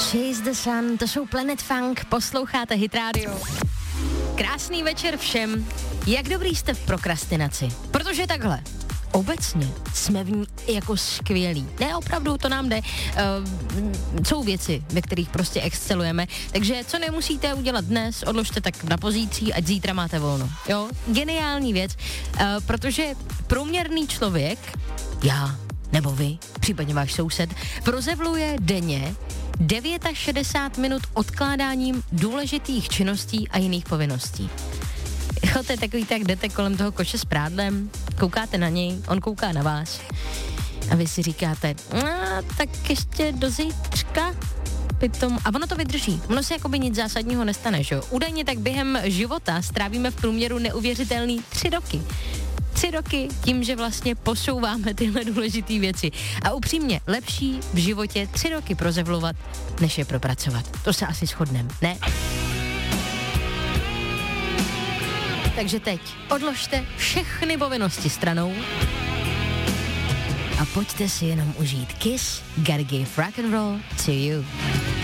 Chase the Sun, to jsou Planet Funk, posloucháte Hit Radio. Krásný večer všem. Jak dobrý jste v prokrastinaci? Protože takhle, obecně jsme v ní jako skvělí. Ne, opravdu, to nám jde. Jsou věci, ve kterých prostě excelujeme, takže co nemusíte udělat dnes, odložte tak na pozítří, ať zítra máte volno. Jo, geniální věc, protože průměrný člověk, já nebo vy, případně váš soused, prozevluje denně 69 minut odkládáním důležitých činností a jiných povinností. Chodte takový tak, jdete kolem toho koše s prádlem, koukáte na něj, on kouká na vás a vy si říkáte, tak ještě do zítřka pitom. A ono to vydrží. Ono se jakoby nic zásadního nestane, že jo? Údajně tak během života strávíme v průměru neuvěřitelný 3 roky. 3 roky tím, že vlastně posouváme tyhle důležité věci. A upřímně, lepší v životě 3 roky prozevlovat, než je propracovat. To se asi shodneme, ne? Takže teď odložte všechny povinnosti stranou a pojďte si jenom užít Kiss, Gotta Give Rock and Roll to You.